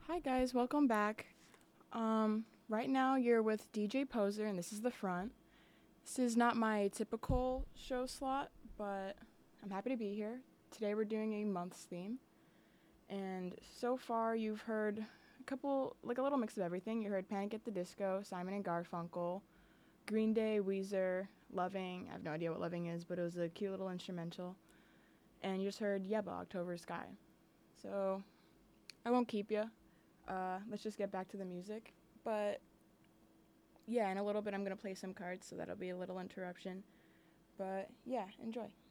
Hi guys, welcome back. Right now you're with DJ Poser and this is the front. This is not my typical show slot, but I'm happy to be here. Today we're doing a month's theme. And so far you've heard a couple, like a little mix of everything. You heard Panic at the Disco, Simon and Garfunkel, Green Day, Weezer, Loving. I have no idea what Loving is, but it was a cute little instrumental. And you just heard Yeba, October Sky. So I won't keep you. Let's just get back to the music. But yeah, in a little bit I'm going to play some cards, so that'll be a little interruption. But yeah, enjoy.